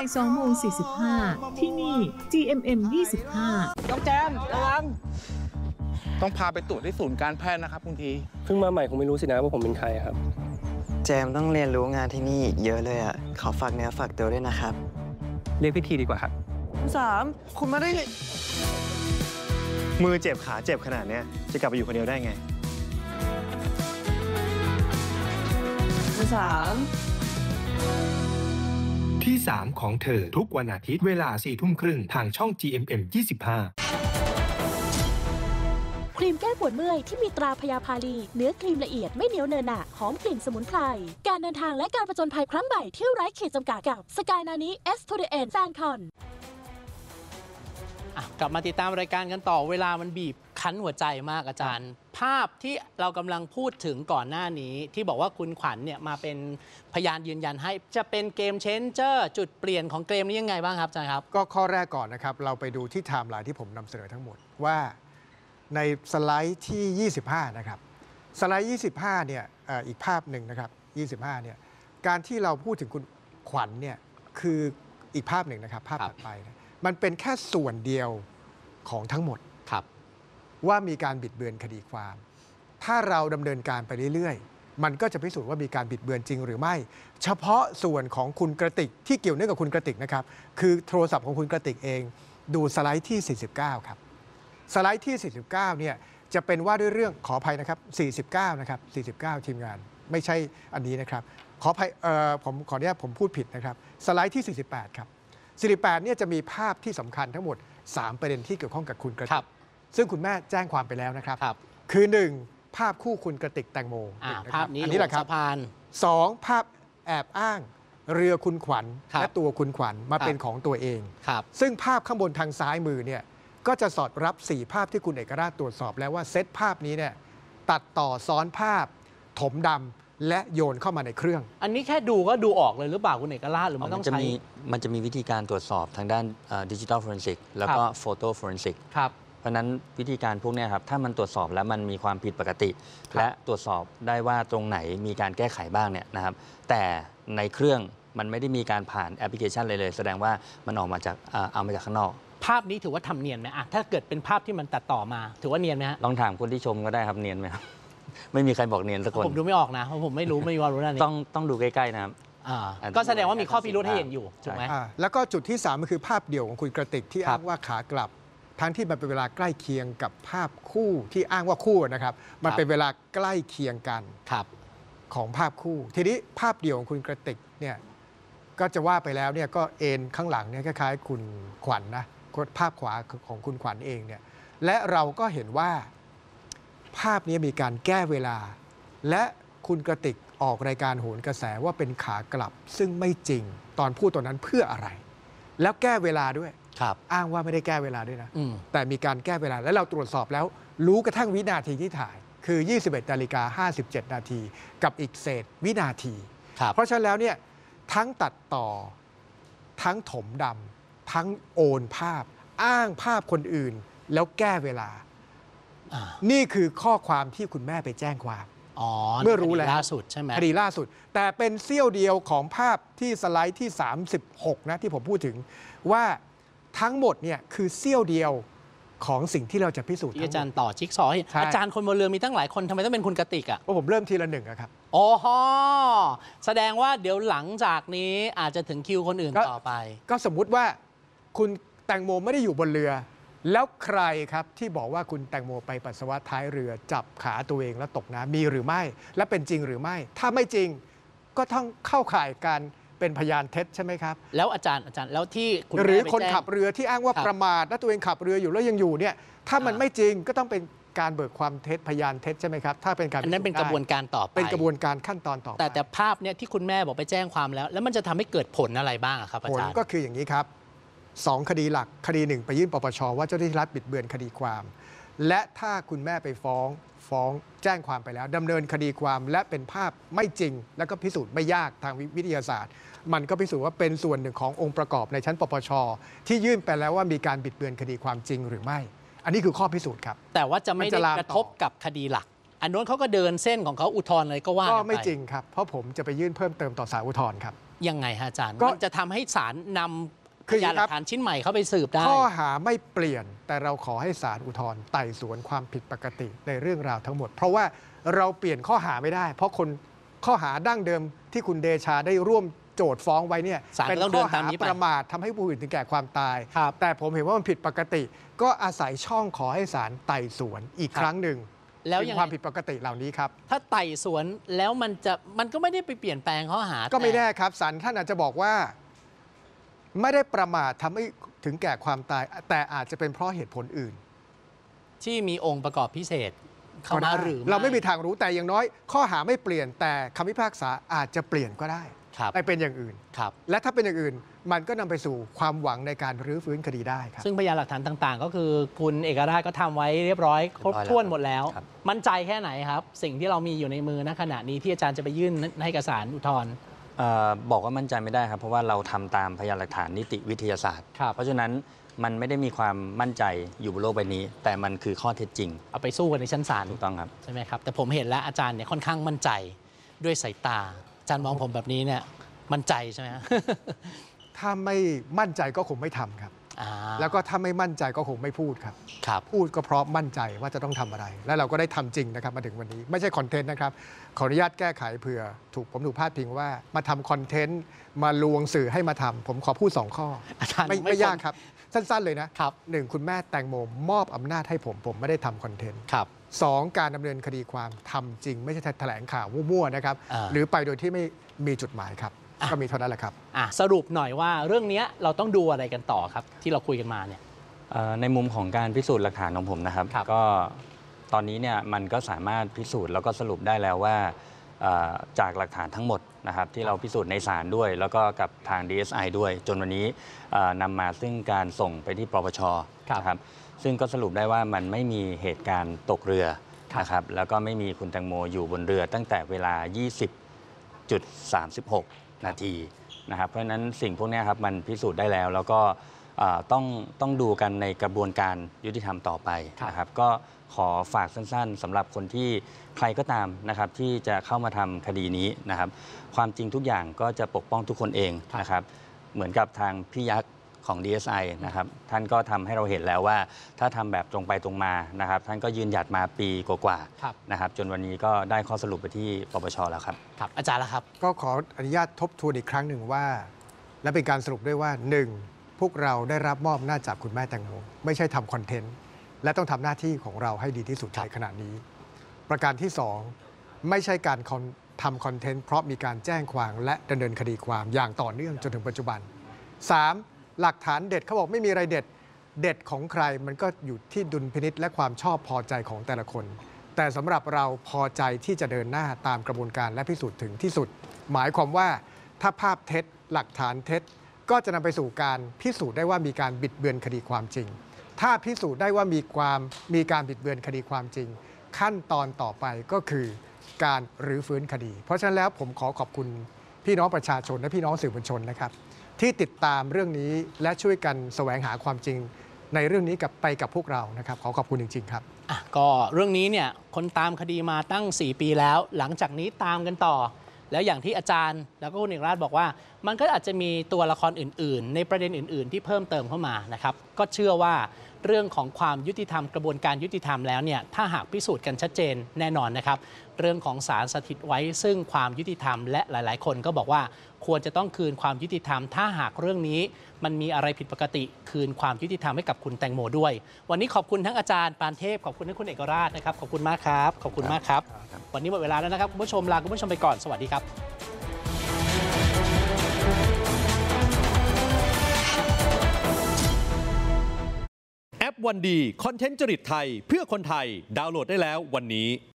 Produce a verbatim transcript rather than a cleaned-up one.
ายสองโมงสี่สิบห้าที่นี่ จี เอ็ม เอ็ม ยี่สิบห้าน้องแจมระวังต้องพาไปตรวจที่ศูนย์การแพทย์นะครับคุณทีเพิ่งมาใหม่คงไม่รู้สินะว่าผมเป็นใครครับแจมต้องเรียนรู้งานที่นี่เยอะเลยอ่ะขอฝากเนื้อฝากตัวด้วยนะครับเรียกพี่ทีดีกว่าครับสามคุณมาได้ไงมือเจ็บขาเจ็บขนาดนี้จะกลับไปอยู่คนเดียวได้ไงสามที่สามของเธอทุกวันอาทิตย์เวลาสี่ทุ่มครึ่งทางช่อง จี เอ็ม เอ็ม ยี่สิบห้าครีมแก้ปวดเมื่อยที่มีตราพยาพาลีเนื้อครีมละเอียดไม่เหนียวเนอะหนะหอมกลิ่นสมุนไพรการเดินทางและการผจญภัยครั้งใหม่ที่ไร้ขีดจำกัดกับสกายนานี้ เอส ทู เด เอ็น แฟนคอนกลับมาติดตามรายการกันต่อเวลามันบีบคั้นหัวใจมากอาจารย์ภาพที่เรากำลังพูดถึงก่อนหน้านี้ที่บอกว่าคุณขวัญเนี่ยมาเป็นพยานยืนยันให้จะเป็นเกมเชนเจอร์จุดเปลี่ยนของเกมนี้ยังไงบ้างครับอาจารย์ครับก็ข้อแรกก่อนนะครับเราไปดูที่ไทม์ไลน์ที่ผมนำเสนอทั้งหมดว่าในสไลด์ที่ยี่สิบห้านะครับสไลด์ยี่สิบห้าเนี่ยอีกภาพหนึ่งนะครับยี่สิบห้าเนี่ยการที่เราพูดถึงคุณขวัญเนี่ยคืออีกภาพหนึ่งนะครับภาพถัดไปนะมันเป็นแค่ส่วนเดียวของทั้งหมดครับว่ามีการบิดเบือนคดีความถ้าเราดำเนินการไปเรื่อยๆมันก็จะพิสูจน์ว่ามีการบิดเบือนจริงหรือไม่เฉพาะส่วนของคุณกระติกที่เกี่ยวเนื่องกับคุณกระติกนะครับคือโทรศัพท์ของคุณกระติกเองดูสไลด์ที่สี่สิบเก้าครับสไลด์ที่สี่สิบเก้าเนี่ยจะเป็นว่าด้วยเรื่องขออภัยนะครับสี่สิบเก้านะครับสี่สิบเก้าทีมงานไม่ใช่อันนี้นะครับขออภัยเอ่อผมขออนุญาตผมพูดผิดนะครับสไลด์ที่สี่สิบแปดครับสี่สิบแปดเนี่ยจะมีภาพที่สำคัญทั้งหมดสามประเด็นที่เกี่ยวข้องกับคุณกระติกซึ่งคุณแม่แจ้งความไปแล้วนะครับคือหนึ่งภาพคู่คุณกระติกแตงโมภาพนี้อันนี้แหละครับสองภาพแอบอ้างเรือคุณขวัญและตัวคุณขวัญมาเป็นของตัวเองซึ่งภาพข้างบนทางซ้ายมือเนี่ยก็จะสอดรับสี่ภาพที่คุณเอกราชตรวจสอบแล้วว่าเซตภาพนี้เนี่ยตัดต่อซ้อนภาพถมดำและโยนเข้ามาในเครื่องอันนี้แค่ดูก็ดูออกเลยหรือเปล่าคุณเอกราชหรือมันต้องใช้มันจะมีวิธีการตรวจสอบทางด้านดิจิทัลฟอเรนซิกแล้วก็โฟโต้ฟอเรนซิกเพราะนั้นวิธีการพวกนี้ครับถ้ามันตรวจสอบแล้วมันมีความผิดปกติและตรวจสอบได้ว่าตรงไหนมีการแก้ไขบ้างเนี่ยนะครับแต่ในเครื่องมันไม่ได้มีการผ่านแอปพลิเคชันเลยเลยแสดงว่ามันออกมาจากเอามาจากข้างนอกภาพนี้ถือว่าทำเนียนไหมอะถ้าเกิดเป็นภาพที่มันตัดต่อมาถือว่าเนียนไหมฮะลองถามคนที่ชมก็ได้ครับเนียนไหมครับไม่มีใครบอกเนียนสักคนผมดูไม่ออกนะเพราะผมไม่รู้ไม่มีความรู้ด้านนี้ต้องต้องดูใกล้ๆนะครับก็แสดงว่ามีข้อพิรุธให้เห็นอยู่ถูกไหมแล้วก็จุดที่สามก็คือภาพเดี่ยวของคุณกระติกที่อ้างว่าขากลับทั้งที่มันเป็นเวลาใกล้เคียงกับภาพคู่ที่อ้างว่าคู่นะครับมันเป็นเวลาใกล้เคียงกันของภาพคู่ทีนี้ภาพเดี่ยวของคุณกระติกเนี่ยก็จะว่าไปแล้วเนี่ยก็เอ็นข้างหลังเนี่ยคล้ายๆคุณขวัญ นะภาพขวาของคุณขวัญเองเนี่ยและเราก็เห็นว่าภาพนี้มีการแก้เวลาและคุณกระติกออกรายการโหนกระแสว่าเป็นขากลับซึ่งไม่จริงตอนพูดตอนนั้นเพื่ออะไรแล้วแก้เวลาด้วยอ้างว่าไม่ได้แก้เวลาด้วยนะแต่มีการแก้เวลาและเราตรวจสอบแล้วรู้กระทั่งวินาทีที่ถ่ายคือ ยี่สิบเอ็ดนาฬิกาห้าสิบเจ็ดนาทีกับอีกเศษวินาทีเพราะฉะนั้นแล้วเนี่ยทั้งตัดต่อทั้งถมดำทั้งโอนภาพอ้างภาพคนอื่นแล้วแก้เวลานี่คือข้อความที่คุณแม่ไปแจ้งความเมื่อรู้แล้วล่าสุดใช่ไหมคดีล่าสุดแต่เป็นเสี้ยวเดียวของภาพที่สไลด์ที่สามสิบหกนะที่ผมพูดถึงว่าทั้งหมดเนี่ยคือเสี้ยวเดียวของสิ่งที่เราจะพิสูจน์อาจารย์ต่อจิ๊กซอว์อาจารย์คนบนเรือมีตั้งหลายคนทำไมต้องเป็นคุณกติกอ่ะผมเริ่มทีละหนึ่งครับอ๋อแสดงว่าเดี๋ยวหลังจากนี้อาจจะถึงคิวคนอื่นต่อไปก็สมมุติว่าคุณแตงโมไม่ได้อยู่บนเรือแล้วใครครับที่บอกว่าคุณแตงโมไปปัสสาวะท้ายเรือจับขาตัวเองแล้วตกน้ำมีหรือไม่และเป็นจริงหรือไม่ถ้าไม่จริงก็ต้องเข้าข่ายการเป็นพยานเท็จใช่ไหมครับแล้วอาจารย์อาจารย์แล้วที่คุณหรือคนขับเรือที่อ้างว่าประมาทและตัวเองขับเรืออยู่แล้วยังอยู่เนี่ยถ้ามันไม่จริงก็ต้องเป็นการเบิกความเท็จพยานเท็จใช่ไหมครับถ้าเป็นการนั้นเป็นกระบวนการต่อไปเป็นกระบวนการขั้นตอนต่อไปแต่แต่ภาพเนี่ยที่คุณแม่บอกไปแจ้งความแล้วแล้วมันจะทำให้เกิดผลอะไรบ้างครับอาจารย์ผลก็คืออย่างนี้ครับสองคดีหลักคดีหนึ่งไปยื่นปปชว่าเจ้าหน้าที่รัฐบิดเบือนคดีความและถ้าคุณแม่ไปฟ้องฟ้องแจ้งความไปแล้วดำเนินคดีความและเป็นภาพไม่จริงแล้วก็พิสูจน์ไม่ยากทางวิทยาศาสตร์มันก็พิสูจน์ว่าเป็นส่วนหนึ่งขององค์ประกอบในชั้นปปชที่ยื่นไปแล้วว่ามีการบิดเบือนคดีความจริงหรือไม่อันนี้คือข้อพิสูจน์ครับแต่ว่าจะไม่ได้กระทบกับคดีหลักอันนู้นเขาก็เดินเส้นของเขาอุทธรณ์เลยก็ว่าก็ไม่จริงครับเพราะผมจะไปยื่นเพิ่มเติมต่อศาลอุทธรณ์ครับยังไงฮะอาจารย์ก็มันจะทำให้ศาลนำพคืออย่างยานนี้หครัลับกฐานชิ้นใหม่เข้าไปสืบได้ข้อหาไม่เปลี่ยนแต่เราขอให้ศาลอุทธรณ์ไต่สวนความผิดปกติในเรื่องราวทั้งหมด เพราะว่าเราเปลี่ยนข้อหาไม่ได้ เพราะคนข้อหาดั้งเดิมที่คุณเดชาได้ร่วมโจทย์ฟ้องไว้เนี่ยศาลเป็นก็ต้องเดิข้อนตามหานี้ไปประมาททำให้ผู้อื่นถึงแก่ความตายครับแต่ผมเห็นว่ามันผิดปกติ ก็อาศัยช่องขอให้ศาลไต่สวนอีกครับครั้งหนึ่งแล้วถึงยังความไงผิดปกติเหล่านี้ครับถ้าไต่สวนแล้วมันจะมันก็ไม่ได้ไปเปลี่ยนแปลงข้อหาก็ไม่แต่แน่ครับศาลท่านอาจจะบอกว่า ไม่ได้ประมาททำให้ถึงแก่ความตาย แต่อาจจะเป็นเพราะเหตุผลอื่นที่มีองค์ประกอบพิเศษเข้ามาหรือเราไม่มีทางรู้แต่อย่างน้อย ข้อหาไม่เปลี่ยนแต่คำพิพากษาอาจจะเปลี่ยนก็ได้ครับไปเป็นอย่างอื่นครับและถ้าเป็นอย่างอื่น มันก็นำไปสู่ความหวังในการรื้อฟื้นคดีได้ครับซึ่งพยานหลักฐานต่างๆ ก็คือคุณเอกราชก็ทำไว้เรียบร้อยครบถ้วนหมดแล้วครับมั่นใจแค่ไหนครับ สิ่งที่เรามีอยู่ในมือณขณะนี้ที่อาจารย์จะไปยื่นให้กับศาลอุทธรณ์เอ่อบอกว่ามั่นใจไม่ได้ครับ เพราะว่าเราทำตามพยานหลักฐานนิติวิทยาศาสตร์ครับเพราะฉะนั้นมันไม่ได้มีความมั่นใจอยู่บนโลกใบนี้ แต่มันคือข้อเท็จจริงเอาไปสู้กันในชั้นศาลถูกต้องครับใช่ไหมครับ แต่ผมเห็นแล้วอาจารย์เนี่ยค่อนข้างมั่นใจด้วยสายตาอาจารย์มองผมแบบนี้เนี่ยมั่นใจใช่ไหมฮะถ้าไม่มั่นใจก็คงไม่ทำครับอ่าแล้วก็ถ้าไม่มั่นใจก็คงไม่พูดครับครับพูดก็เพราะมั่นใจว่าจะต้องทำอะไร และเราก็ได้ทำจริงนะครับมาถึงวันนี้ ไม่ใช่คอนเทนต์นะครับ ขออนุญาตแก้ไขเผื่อถูกผมถูกพาดพิงว่ามาทำคอนเทนต์มาลวงสื่อให้มาทำผมขอพูดสองข้ออาจารย์ไม่ไม่ไม่ยากพ้นครับ สั้นๆเลยนะครับ หนึ่งคุณแม่แตงโมมอบอำนาจให้ผมผมไม่ได้ทำคอนเทนต์ครับสองการดำเนินคดีความทำจริง ไม่ใช่แถลงข่าวมั่วๆนะครับอ่าหรือไปโดยที่ไม่มีจุดหมายครับอ่ะก็มีเท่านั้นแหละครับอ่ะสรุปหน่อยว่าเรื่องเนี้ยเราต้องดูอะไรกันต่อครับ ที่เราคุยกันมาเนี่ยเอ่อในมุมของการพิสูจน์หลักฐานของผมนะครับครับก็ตอนนี้เนี่ยมันก็สามารถพิสูจน์แล้วก็สรุปได้แล้วว่าเอ่อจากหลักฐานทั้งหมดนะครับที่เราพิสูจน์ในศาลด้วย แล้วก็กับทาง ดี เอส ไอ ด้วย จนวันนี้เอ่อนำมาซึ่งการส่งไปที่ปปชนะครับซึ่งก็สรุปได้ว่ามันไม่มีเหตุการณ์ตกเรือนะครับแล้วก็ไม่มีคุณแตงโมอยู่บนเรือตั้งแต่เวลา ยี่สิบจุดสามสิบหก นาทีนะครับเพราะฉะนั้นสิ่งพวกนี้ครับมันพิสูจน์ได้แล้ว แล้วก็เอ่อต้องต้องดูกันในกระบวนการยุติธรรมต่อไปนะครับก็ขอฝากสั้นๆสำหรับคนที่ใครก็ตามนะครับที่จะเข้ามาทำคดีนี้นะครับความจริงทุกอย่างก็จะปกป้องทุกคนเองนะครับเหมือนกับทางพี่ยักษ์ของ ดี เอส ไอ นะครับท่านก็ทำให้เราเห็นแล้วว่าถ้าทำแบบตรงไปตรงมานะครับท่านก็ยืนหยัดมาปีกว่าครับๆนะครับจนวันนี้ก็ได้ข้อสรุปไปที่ปปชแล้วครับครับอาจารย์ละครับก็ขออนุญาตทบทวนอีกครั้งหนึ่งว่า และเป็นการสรุปด้วยว่าหนึ่งพวกเราได้รับมอบหน้าจจากคุณแม่แตงโมไม่ใช่ทำคอนเทนต์และต้องทำหน้าที่ของเราให้ดีที่สุดในขณะนี้ ประการที่สองไม่ใช่การทำคอนเทนต์เพราะมีการแจ้งความและดำเนินคดีความอย่างต่อเนื่องจนถึงปัจจุบัน สาม หลักฐานเด็ดเขาบอกไม่มีอะไรเด็ดเด็ดของใครมันก็อยู่ที่ดุลพินิจและความชอบพอใจของแต่ละคน แต่สำหรับเราพอใจที่จะเดินหน้าตามกระบวนการและพิสูจน์ถึงที่สุด หมายความว่าถ้าภาพเท็จ หลักฐานเท็จ ก็จะนำไปสู่การพิสูจน์ได้ว่ามีการบิดเบือนคดีความจริง ถ้าพิสูจน์ได้ว่ามีความมีการบิดเบือนคดีความจริง ขั้นตอนต่อไปก็คือการรื้อฟื้นคดี เพราะฉะนั้นแล้วผมขอขอบคุณพี่น้องประชาชนและพี่น้องสื่อมวลชนนะครับที่ติดตามเรื่องนี้และช่วยกันแสวงหาความจริงในเรื่องนี้กับไปกับพวกเรานะครับขอขอบคุณจริงๆครับอ่ะก็เรื่องนี้เนี่ยคนตามคดีมาตั้ง สี่ ปีแล้ว หลังจากนี้ตามกันต่อ แล้วอย่างที่อาจารย์แล้วก็คุณเอกราชบอกว่า มันก็อาจจะมีตัวละครอื่นๆ ในประเด็นอื่นๆ ที่เพิ่มเติมเข้ามานะครับก็เชื่อว่าเรื่องของความยุติธรรมกระบวนการยุติธรรมแล้วเนี่ยถ้าหากพิสูจน์กันชัดเจนแน่นอนนะครับเรื่องของศาลสถิตไว้ซึ่งความยุติธรรมและหลายๆ คนก็บอกว่าควรจะต้องคืนความยุติธรรมถ้าหากเรื่องนี้มันมีอะไรผิดปกติคืนความยุติธรรมให้กับคุณแตงโมด้วย วันนี้ขอบคุณทั้งอาจารย์ปานเทพขอบคุณทั้งคุณเอกราชนะครับขอบคุณมากครับขอบคุณมากครับวันนี้หมดเวลาแล้วนะครับคุณผู้ชมลาคุณผู้ชมไปก่อนสวัสดีครับแอปวันดีคอนเทนต์จริตไทยเพื่อคนไทยดาวน์โหลดได้แล้ววันนี้